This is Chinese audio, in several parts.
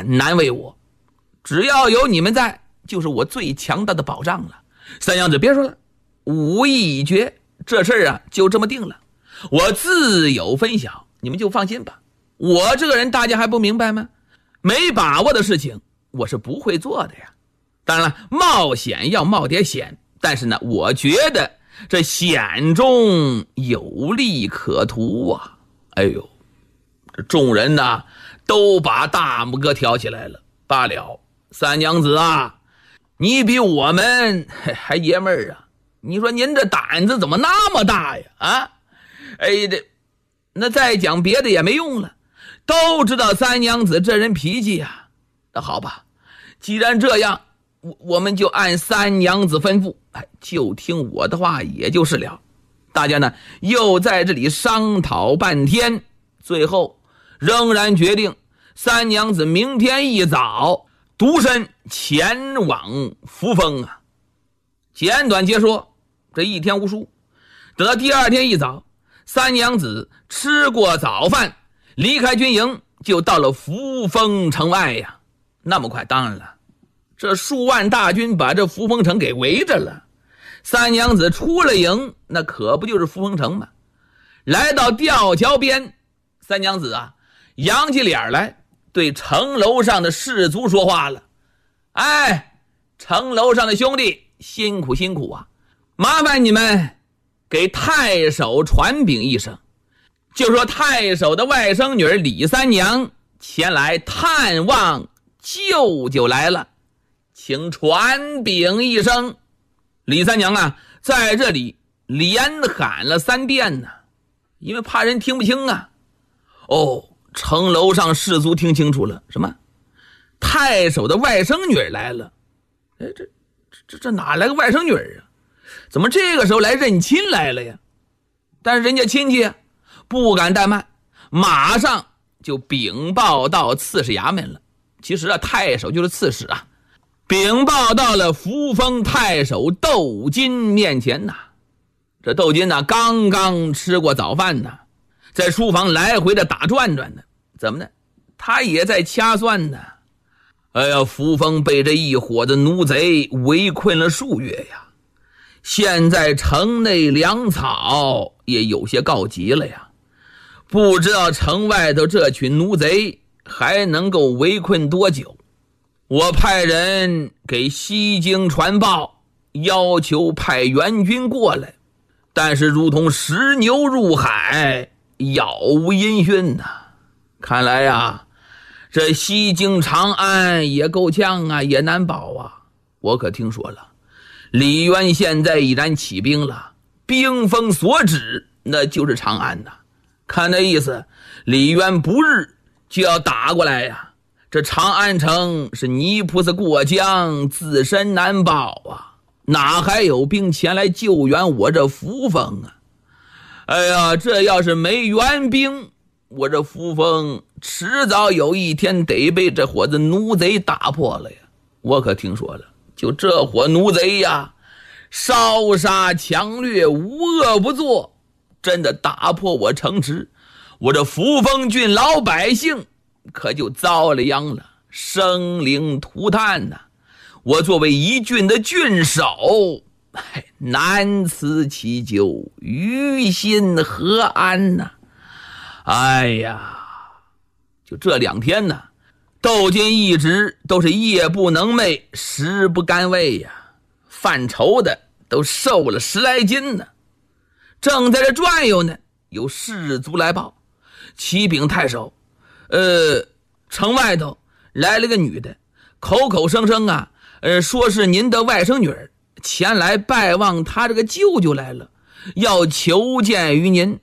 敢难为我。只要有你们在，就是我最强大的保障了。三娘子别说了，武艺已绝，这事儿啊就这么定了，我自有分晓，你们就放心吧。我这个人大家还不明白吗？没把握的事情我是不会做的呀。当然了，冒险要冒点险，但是呢，我觉得这险中有利可图啊。哎呦，这众人呢都把大拇哥挑起来了。罢了，三娘子啊，你比我们还爷们儿啊！你说您这胆子怎么那么大呀？啊，哎，那再讲别的也没用了，都知道三娘子这人脾气呀。那好吧，既然这样，我们就按三娘子吩咐，就听我的话也就是了。大家呢又在这里商讨半天，最后仍然决定三娘子明天一早独身前往扶风啊。简短截说，这一天无书，等到第二天一早，三娘子吃过早饭，离开军营，就到了扶风城外呀。那么快，当然了，这数万大军把这扶风城给围着了。三娘子出了营，那可不就是扶风城吗？来到吊桥边，三娘子啊扬起脸来，对城楼上的士卒说话了。哎，城楼上的兄弟，辛苦辛苦啊，麻烦你们给太守传禀一声，就说太守的外甥女李三娘前来探望舅舅来了，请传禀一声。李三娘啊在这里连喊了3遍呢，因为怕人听不清啊。哦，城楼上士卒听清楚了，什么太守的外甥女来了。哎，这哪来个外甥女啊？怎么这个时候来认亲来了呀？但是人家亲戚不敢怠慢，马上就禀报到刺史衙门了。其实啊，太守就是刺史啊。禀报到了扶风太守窦金面前呐。这窦金呢刚刚吃过早饭呢，在书房来回的打转转呢。怎么呢？他也在掐算呢。哎呀，扶风被这一伙的奴贼围困了数月呀，现在城内粮草也有些告急了呀，不知道城外头这群奴贼还能够围困多久。我派人给西京传报，要求派援军过来，但是如同石牛入海，杳无音讯呐。看来呀，这西京长安也够呛啊，也难保啊。我可听说了，李渊现在已然起兵了，兵锋所指那就是长安呐。看那意思，李渊不日就要打过来呀。这长安城是泥菩萨过江，自身难保啊，哪还有兵前来救援我这扶风啊？哎呀，这要是没援兵，我这扶风迟早有一天得被这伙子奴贼打破了呀。我可听说了，就这伙奴贼呀，烧杀抢掠，无恶不作，真的打破我城池，我这扶风郡老百姓可就遭了殃了，生灵涂炭呐。我作为一郡的郡守，难辞其咎，于心何安呐。哎呀，就这2天呢，窦金一直都是夜不能寐，食不甘味呀，犯愁的都瘦了10来斤呢。正在这转悠呢，有士卒来报，启禀太守，城外头来了个女的，口口声声啊，说是您的外甥女儿，前来拜望他这个舅舅来了，要求见于您。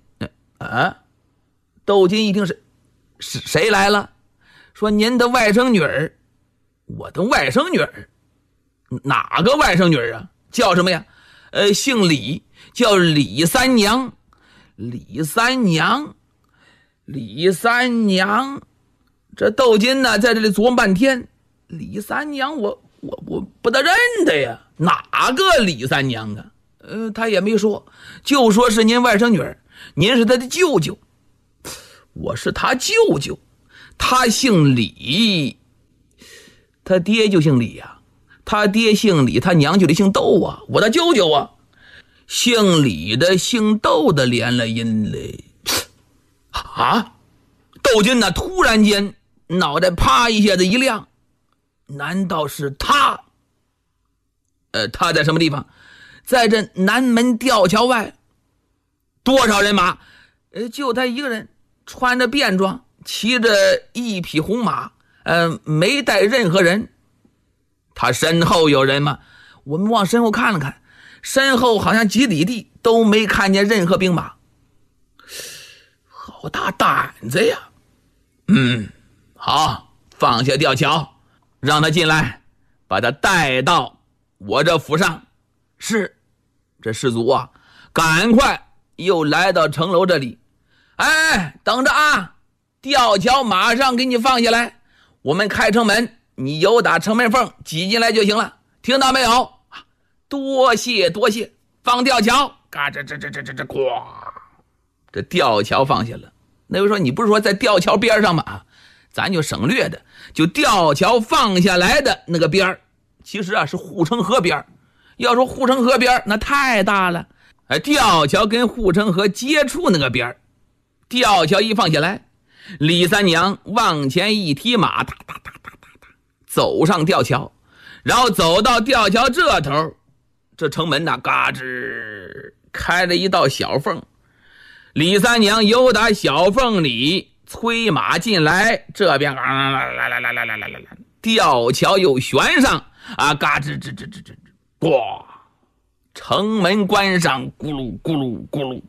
窦金一听是谁来了？说您的外甥女儿。我的外甥女儿？哪个外甥女儿啊？叫什么呀？姓李，叫李三娘。李三娘，李三娘。这窦金呢在这里琢磨半天，李三娘我不得认得呀，哪个李三娘啊？他也没说，就说是您外甥女儿，您是他的舅舅。我是他舅舅，他姓李， 他爹就姓李呀，他爹姓李，他娘就得姓窦啊，我的舅舅啊。姓李的姓窦的连了音嘞。啊！窦金呢突然间脑袋啪一下子一亮，难道是他？他在什么地方？在这南门吊桥外。多少人马？就他一个人，穿着便装，骑着一匹红马，没带任何人。他身后有人吗？我们往身后看了看，身后好像几里地都没看见任何兵马。好大胆子呀！好，放下吊桥，让他进来，把他带到我这府上。是，这士卒啊，赶快又来到城楼这里。等着啊，吊桥马上给你放下来，我们开城门，你由打城门缝挤进来就行了，听到没有？多谢多谢，放吊桥，嘎吱吱吱吱吱吱，咣，这吊桥放下了。那位说你不是说在吊桥边上吗？咱就省略的，就吊桥放下来的那个边其实是护城河边。要说护城河边那太大了，吊桥跟护城河接触那个边，吊桥一放下来，李三娘往前一踢马，哒哒哒哒哒哒，走上吊桥，然后走到吊桥这头，这城门嘎吱开了一道小缝，李三娘由打小缝里催马进来，这边来，吊桥又悬上嘎吱吱吱吱吱，咣，城门关上，咕噜咕噜咕噜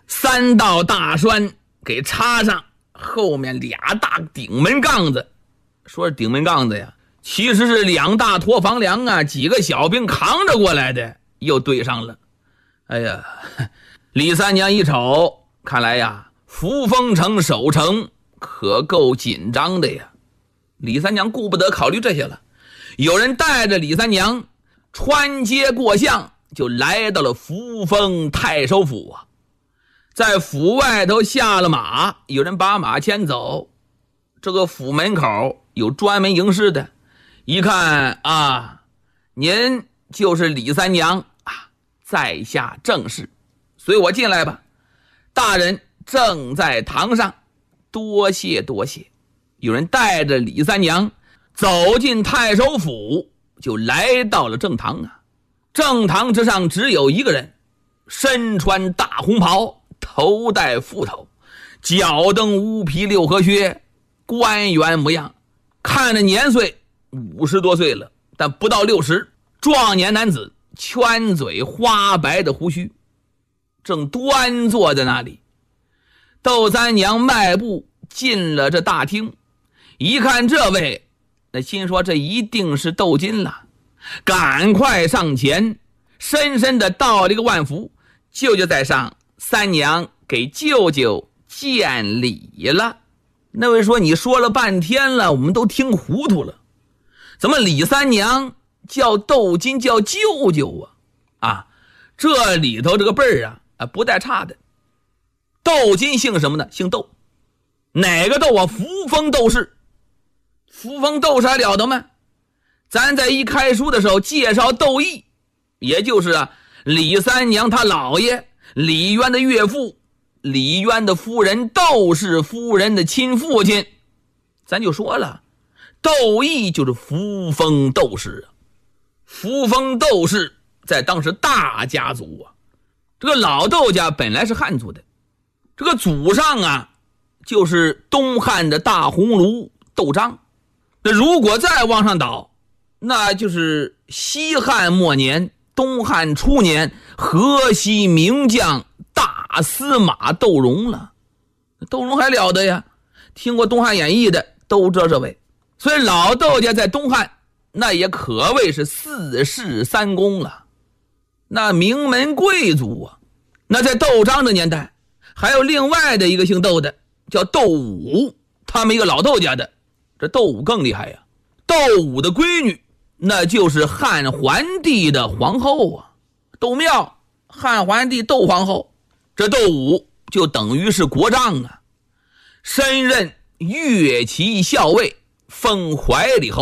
，3道大栓给插上，后面2大顶门杠子。说是顶门杠子呀，其实是2大拖房梁几个小兵扛着过来的，又对上了。哎呀，李三娘一瞅，看来呀，扶风城守城可够紧张的呀。李三娘顾不得考虑这些了，有人带着李三娘穿街过巷，就来到了扶风太守府啊。在府外头下了马，有人把马牵走。这个府门口有专门迎侍的，一看您就是李三娘在下正是，随我进来吧，大人正在堂上，多谢多谢。有人带着李三娘走进太守府，就来到了正堂正堂之上只有一个人，身穿大红袍，头戴副头，脚蹬乌皮6合靴，官员模样，看着年岁50多岁了，但不到60，壮年男子，圈嘴花白的胡须，正端坐在那里。窦三娘迈步进了这大厅，一看这位，那心说这一定是窦金了，赶快上前，深深的道了一个万福，舅舅在上，三娘给舅舅见礼了。那位说你说了半天了，我们都听糊涂了，怎么李三娘叫窦金叫舅舅这里头这个辈儿不带差的。窦金姓什么呢？姓窦。哪个窦扶风窦氏。扶风窦氏还了得吗？咱在一开书的时候介绍窦毅，也就是李三娘他姥爷李渊的岳父，李渊的夫人窦氏夫人的亲父亲，咱就说了，窦毅就是扶风窦氏。扶风窦氏在当时大家族这个老窦家本来是汉族的，这个祖上就是东汉的大鸿胪窦章。那如果再往上倒，那就是西汉末年东汉初年河西名将大司马窦融了。窦融还了得呀，听过东汉演义的都知道这位。所以老窦家在东汉那也可谓是4世3公了，那名门贵族那在窦章的年代还有另外的一个姓窦的叫窦武，他们一个老窦家的，这窦武更厉害呀。窦武的闺女那就是汉桓帝的皇后窦庙，汉桓帝窦皇后，这窦武就等于是国丈身任乐骑校尉，封怀里侯。